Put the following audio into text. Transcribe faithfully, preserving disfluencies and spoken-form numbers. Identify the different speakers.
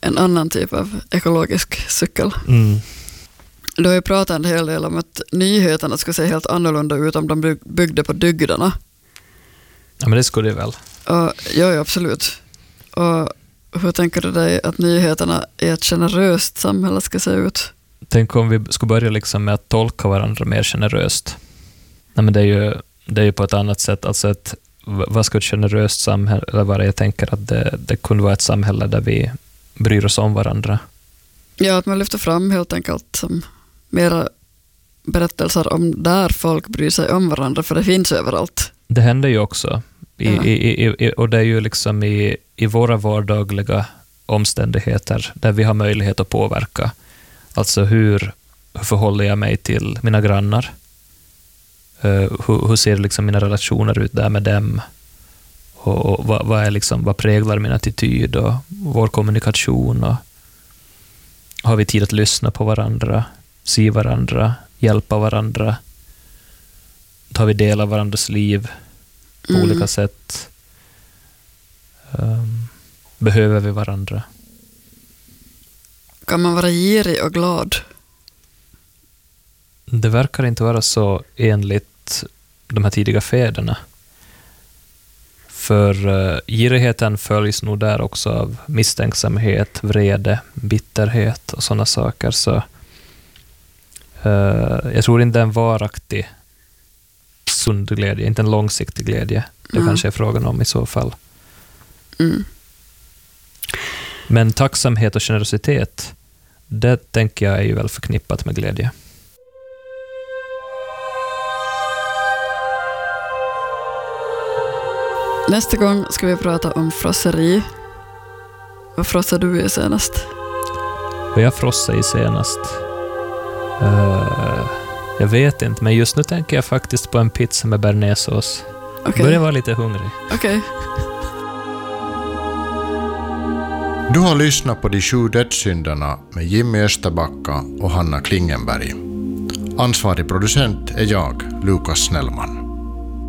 Speaker 1: en annan typ av ekologisk cykel.
Speaker 2: Mm.
Speaker 1: Du har ju pratat en hel del om att nyheterna ska se helt annorlunda ut om de byggde på dygderna.
Speaker 2: Ja, men det skulle det väl.
Speaker 1: Och, ja, ja, absolut. Och hur tänker du dig att nyheterna i ett generöst samhälle ska se ut?
Speaker 2: Tänk om vi skulle börja liksom med att tolka varandra mer generöst. Nej, men det är ju, det är ju på ett annat sätt. Alltså ett, vad ska ett generöst samhälle vara? Jag tänker att det, det kunde vara ett samhälle där vi bryr oss om varandra.
Speaker 1: Ja, att man lyfter fram helt enkelt som mera berättelser om där folk bryr sig om varandra, för det finns överallt.
Speaker 2: Det händer ju också. I,
Speaker 1: ja.
Speaker 2: i, i, och det är ju liksom i, i våra vardagliga omständigheter där vi har möjlighet att påverka. Alltså hur, hur förhåller jag mig till mina grannar? Uh, hur, hur ser liksom mina relationer ut där med dem? Och, och vad, vad, är liksom, vad präglar min attityd och vår kommunikation? Och har vi tid att lyssna på varandra, se varandra, hjälpa varandra? Tar vi del av varandras liv på mm. olika sätt? Um, behöver vi varandra?
Speaker 1: Kan man vara girig och glad?
Speaker 2: Det verkar inte vara så enligt de här tidiga fäderna. För uh, girigheten följs nog där också av misstänksamhet, vrede, bitterhet och sådana saker. Så uh, jag tror inte en varaktig sund glädje, inte en långsiktig glädje. Det mm. kanske är frågan om i så fall.
Speaker 1: Mm.
Speaker 2: Men tacksamhet och generositet, det tänker jag är ju väl förknippat med glädje.
Speaker 1: Nästa gång ska vi prata om frosseri. Vad frossade du i senast?
Speaker 2: Vad jag frossade i senast? Uh, jag vet inte, men just nu tänker jag faktiskt på en pizza med bearnaisesås.
Speaker 1: Okay.
Speaker 2: Jag börjar vara lite hungrig.
Speaker 1: Okej. Okay.
Speaker 3: Du har lyssnat på De sju dödssynderna med Jimmy Österbacka och Hanna Klingenberg. Ansvarig producent är jag, Lukas Snellman.